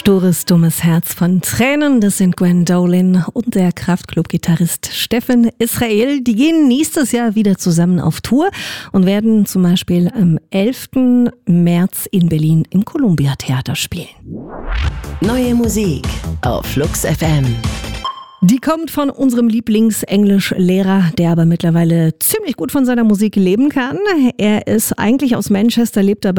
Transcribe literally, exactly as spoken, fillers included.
Stures, dummes Herz von Tränen, das sind Gwendolyn und der Kraftklub-Gitarrist Steffen Israel. Die gehen nächstes Jahr wieder zusammen auf Tour und werden zum Beispiel am elften März in Berlin im Columbia Theater spielen. Neue Musik auf Flux F M. Die kommt von unserem Lieblingsenglischlehrer, der aber mittlerweile ziemlich gut von seiner Musik leben kann. Er ist eigentlich aus Manchester, lebt aber